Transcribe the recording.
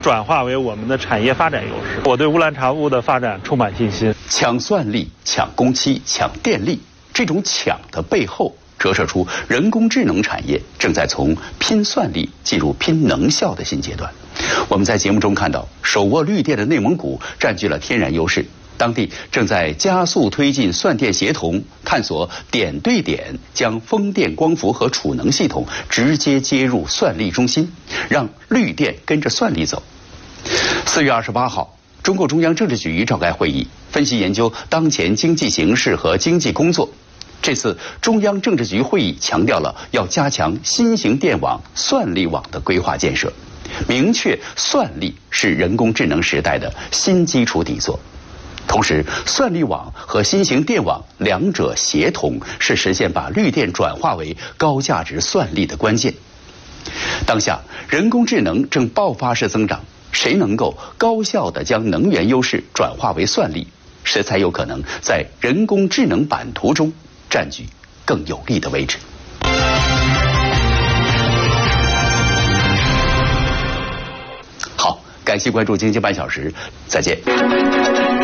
转化为我们的产业发展优势。我对乌兰察布的发展充满信心。 抢算力、抢工期、抢电力，这种抢的背后，折射出人工智能产业正在从拼算力进入拼能效的新阶段。我们在节目中看到，手握绿电的内蒙古占据了天然优势。当地正在加速推进算电协同，探索点对点将风电、光伏和储能系统直接接入算力中心，让绿电跟着算力走。4月28号，中共中央政治局召开会议，分析研究当前经济形势和经济工作。这次中央政治局会议强调了要加强新型电网、算力网的规划建设，明确算力是人工智能时代的新基础底座。同时，算力网和新型电网两者协同，是实现把绿电转化为高价值算力的关键。当下，人工智能正爆发式增长，谁能够高效地将能源优势转化为算力，谁才有可能在人工智能版图中占据更有利的位置。好，感谢关注经济半小时，再见。